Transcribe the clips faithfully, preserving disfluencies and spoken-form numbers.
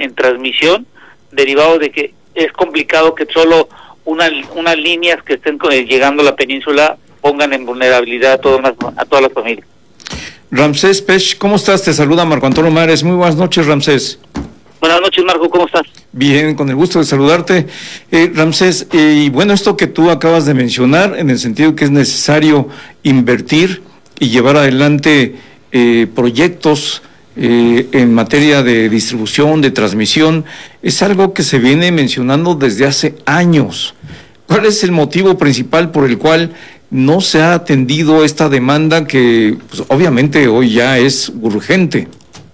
en transmisión, derivado de que es complicado que solo una, unas líneas que estén llegando a la península pongan en vulnerabilidad a, todas las, a todas las familias. Ramsés Pech, ¿cómo estás? Te saluda Marco Antonio Mares. Muy buenas noches, Ramsés. Buenas noches, Marco, ¿cómo estás? Bien, con el gusto de saludarte. Eh, Ramsés, eh, y bueno, esto que tú acabas de mencionar, en el sentido que es necesario invertir y llevar adelante eh, proyectos eh, en materia de distribución, de transmisión, es algo que se viene mencionando desde hace años. ¿Cuál es el motivo principal por el cual no se ha atendido esta demanda que, pues, obviamente hoy ya es urgente?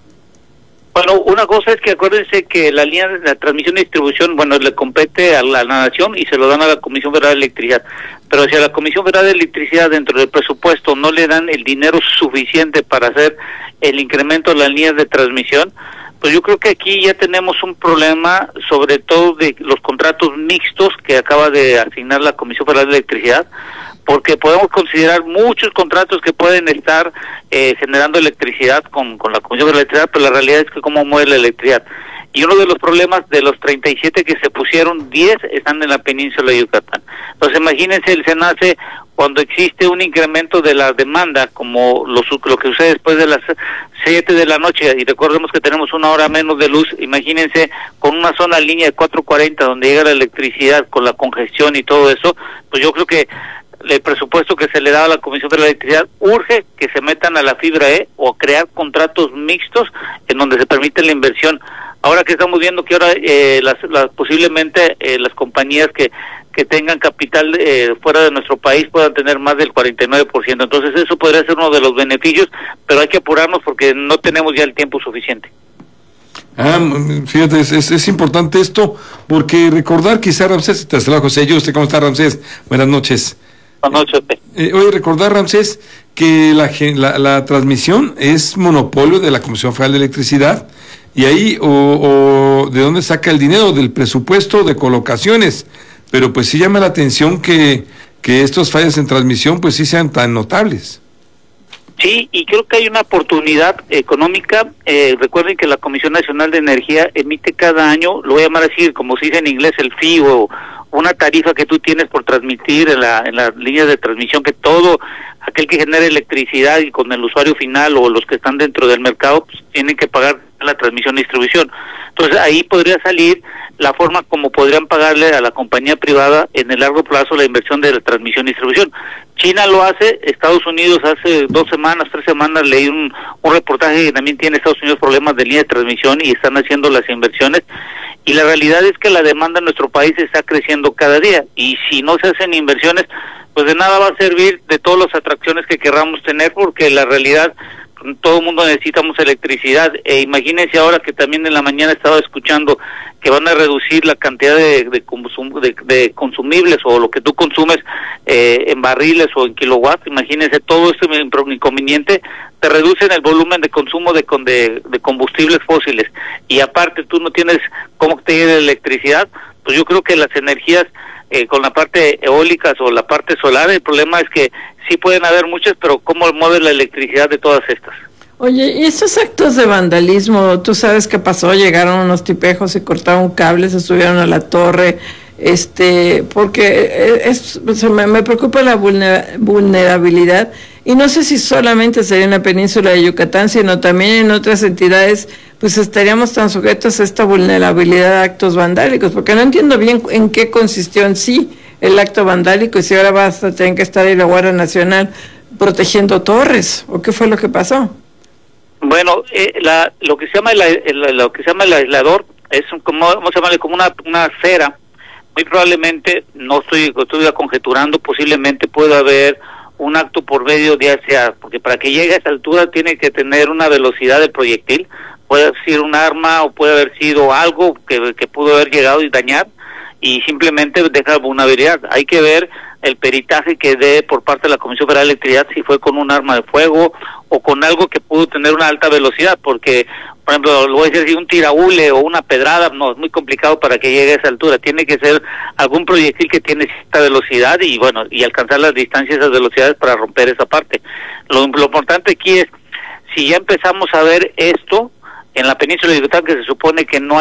Bueno, una cosa es que acuérdense que la línea de la transmisión y distribución, bueno, le compete a la, a la Nación y se lo dan a la Comisión Federal de Electricidad. Pero si a la Comisión Federal de Electricidad dentro del presupuesto no le dan el dinero suficiente para hacer el incremento de las líneas de transmisión, pues yo creo que aquí ya tenemos un problema, sobre todo de los contratos mixtos que acaba de asignar la Comisión Federal de Electricidad, porque podemos considerar muchos contratos que pueden estar eh, generando electricidad con, con la Comisión de Electricidad, pero la realidad es que cómo mueve la electricidad. Y uno de los problemas de los treinta y siete que se pusieron, diez están en la península de Yucatán. Entonces imagínense el SENACE cuando existe un incremento de la demanda, como lo, lo que sucede después de las siete de la noche, y recordemos que tenemos una hora menos de luz, imagínense con una zona línea de cuatro cuarenta donde llega la electricidad con la congestión y todo eso, pues yo creo que el presupuesto que se le da a la Comisión de la Electricidad urge que se metan a la fibra E o crear contratos mixtos en donde se permite la inversión. Ahora que estamos viendo que ahora eh, las, las posiblemente eh, las compañías que que tengan capital eh, fuera de nuestro país puedan tener más del cuarenta y nueve por ciento, entonces eso podría ser uno de los beneficios, pero hay que apurarnos porque no tenemos ya el tiempo suficiente. Ah, fíjate, es, es, es importante esto, porque recordar quizá, Ramsés, te saluda José, yo, ¿usted cómo está, Ramsés? Buenas noches. Buenas noches. Eh, oye, recordar, Ramsés, que la, la, la transmisión es monopolio de la Comisión Federal de Electricidad, y ahí, o, o ¿de dónde saca el dinero? Del presupuesto de colocaciones, pero pues sí llama la atención que, que estos fallos en transmisión pues sí sean tan notables. Sí, y creo que hay una oportunidad económica. Eh, recuerden que la Comisión Nacional de Energía emite cada año, lo voy a llamar así, como se dice en inglés, el fee o una tarifa que tú tienes por transmitir en la en las líneas de transmisión, que todo aquel que genere electricidad y con el usuario final o los que están dentro del mercado pues, tienen que pagar la transmisión y distribución. Entonces ahí podría salir la forma como podrían pagarle a la compañía privada en el largo plazo la inversión de la transmisión y distribución. China lo hace, Estados Unidos hace dos semanas, tres semanas leí un, un reportaje que también tiene Estados Unidos problemas de línea de transmisión y están haciendo las inversiones, y la realidad es que la demanda en nuestro país está creciendo cada día, y si no se hacen inversiones, pues de nada va a servir de todas las atracciones que querramos tener, porque la realidad, todo el mundo necesitamos electricidad. E imagínense ahora que también en la mañana estaba escuchando que van a reducir la cantidad de, de, consum, de, de consumibles o lo que tú consumes eh, en barriles o en kilowatts. Imagínense todo este inconveniente, te reducen el volumen de consumo de, de, de combustibles fósiles, y aparte tú no tienes cómo te llegue la electricidad. Pues yo creo que las energías eh, con la parte eólicas o la parte solar, el problema es que sí pueden haber muchas, pero ¿cómo mueve la electricidad de todas estas? Oye, y estos actos de vandalismo, ¿tú sabes qué pasó? Llegaron unos tipejos y cortaron cables, se subieron a la torre, este, porque es, es, me, me preocupa la vulnerabilidad, y no sé si solamente sería en la península de Yucatán, sino también en otras entidades, pues estaríamos tan sujetos a esta vulnerabilidad a actos vandálicos, porque no entiendo bien en qué consistió en sí el acto vandálico, y si ahora va a tener que estar ahí la Guardia Nacional protegiendo torres, ¿o qué fue lo que pasó? Bueno, eh, la, lo que se llama el, el, lo que se llama el aislador es un, como vamos a llamarle como una una cera. Muy probablemente, no estoy estoy conjeturando, posiblemente pueda haber un acto por medio de sea, porque para que llegue a esa altura tiene que tener una velocidad del proyectil, puede haber sido un arma o puede haber sido algo que, que pudo haber llegado y dañar, y simplemente deja vulnerabilidad. Hay que ver el peritaje que dé por parte de la Comisión Federal de Electricidad, si fue con un arma de fuego o con algo que pudo tener una alta velocidad, porque, por ejemplo, lo voy a decir, si un tiraúle o una pedrada, no, es muy complicado para que llegue a esa altura, tiene que ser algún proyectil que tiene cierta velocidad y, bueno, y alcanzar las distancias, esas velocidades para romper esa parte. Lo, lo importante aquí es, si ya empezamos a ver esto en la península de Yucatán, que se supone que no hay